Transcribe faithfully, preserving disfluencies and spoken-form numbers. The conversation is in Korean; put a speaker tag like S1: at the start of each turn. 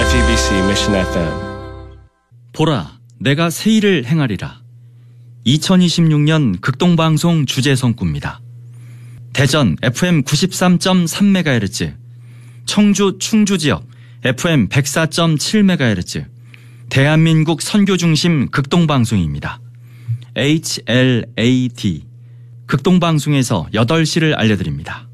S1: 지티비씨 Mission 에프엠.
S2: 보라, 내가 새 일을 행하리라. 이천이십육 년 극동방송 주제성구입니다. 대전 에프엠 구십삼 점 삼 메가헤르츠, 청주 충주지역 에프엠 백사 점 칠 메가헤르츠, 대한민국 선교중심 극동방송입니다. 에이치엘에이디 극동방송에서 여덟 시를 알려드립니다.